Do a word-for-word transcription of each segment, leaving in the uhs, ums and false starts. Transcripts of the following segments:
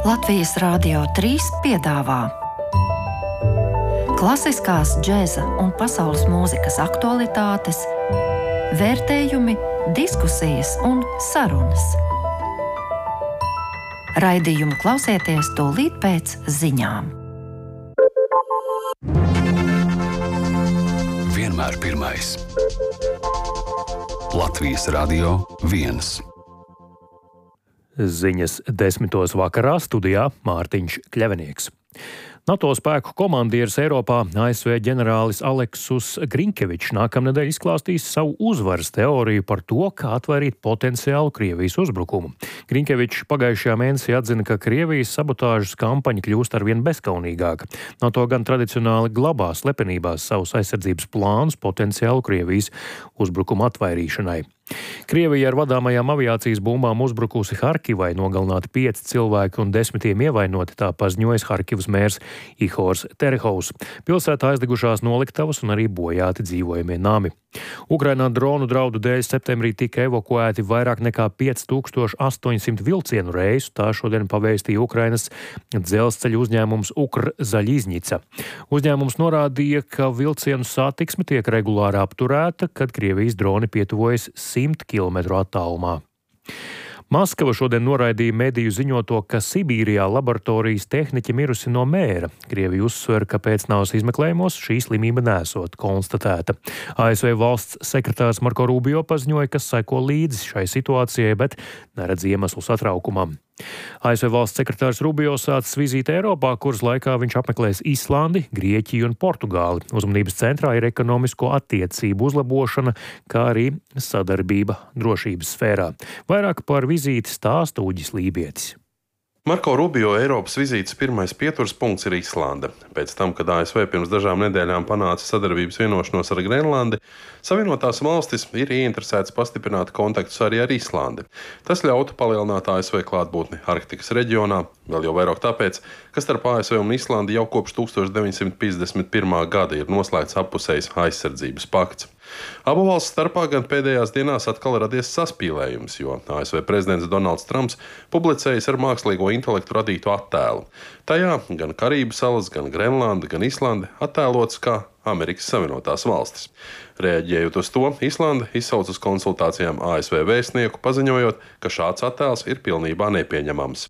Latvijas Rādio trīs piedāvā klasiskās džēza un pasaules mūzikas aktualitātes, vērtējumi, diskusijas un sarunas. Raidījumu klausieties tūlīt pēc ziņām. Vienmēr pirmais. Latvijas Radio viens. Ziņas desmitos vakarā studijā Mārtiņš Kļavinieks. NATO spēku komandieris Eiropā, A S V ģenerālis Aleksus Grinkevičs nākamnedēļ izklāstīs savu uzvaras teoriju par to, kā atvairīt potenciālu Krievijas uzbrukumu. Grinkevičs pagājušajā mēnesī atzina, ka Krievijas sabotāžas kampaņa kļūst arvien bezkaunīgāka. NATO gan tradicionāli glabā slepenībās savus aizsardzības plānus potenciālu Krievijas uzbrukumu atvairīšanai. Krievija ar vadāmajām aviācijas bumbām uzbrukusi Harkivai, nogalināti pieci cilvēki un desmitiem ievainoti, tā paziņojas Harkivas mērs Ihors Terehovs. Pilsētā aizdegušās noliktavas un arī bojāti dzīvojamie nami. Ukrainā dronu draudu dēļ septembrī tika evakuēti vairāk nekā pieci tūkstoši astoņi simti vilcienu reisu, tā šodien pavēstīja Ukrainas dzelzceļa uzņēmums Ukrzaļizņica. Uzņēmums norādīja, ka vilcienu satiksme tiek regulāri apturēta, kad Krievijas droni pietuvojas simt kilometru attālumā. Maskava šodien noraidīja mediju ziņoto, ka Sibīrijā laboratorijas tehniķe mirusi no mēra. Krievija uzsver, ka pēc nāves izmeklējumos šī slimība nesot konstatēta. A S V valsts sekretārs Marko Rubio paziņoja, ka seko līdzi šai situācijai, bet neredz iemeslu satraukumam. A S V valsts sekretārs Rubio sācis vizīti Eiropā, kuras laikā viņš apmeklēs Islandi, Grieķiju un Portugāli. Uzmanības centrā ir ekonomisko attiecību uzlabošana, kā arī sadarbība drošības sfērā. Vairāk par vizīti stāsta Uģis Lībietis. Marko Rubio Eiropas vizītes pirmais pieturas punkts ir Islande. Pēc tam, kad A S V pirms dažām nedēļām panāca sadarbības vienošanos ar Grenlandi, Savienotās valstis ir ieinteresētas pastiprināt kontaktus arī ar Islandi. Tas ļautu palielināt A S V klātbūtni Arktikas reģionā, vēl jau vairāk tāpēc, ka starp A S V un Islandi jau kopš tūkstoš deviņsimt piecdesmit pirmā gada ir noslēgts appusējs aizsardzības pakts. Abu valstu starpā gan pēdējās dienās atkal radies saspīlējums, jo A S V prezidents Donalds Trumps publicējis ar mākslīgo intelektu radītu attēlu. Tajā gan Karību salas, gan Grenlanda, gan Islande attēlots kā Amerikas Savienotās valstis. Reaģējot uz to, Islande izsauc uz konsultācijām A S V vēstnieku, paziņojot, ka šāds attēls ir pilnībā nepieņemams.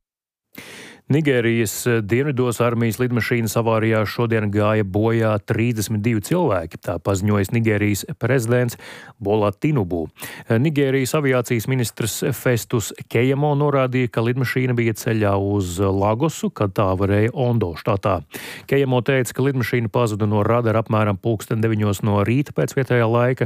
Nigērijas dienvidos armijas lidmašīnas avārijā šodien gāja bojā trīsdesmit divi cilvēki, tā paziņojas Nigērijas prezidents Bola Tinubu. Nigērijas aviācijas ministrs Festus Kejamo norādīja, ka lidmašīna bija ceļā uz Lagosu, kad tā varēja Ondo štatā. Kejamo teica, ka lidmašīna pazuda no radara apmēram pulksten deviņos no rīta pēc vietējā laika,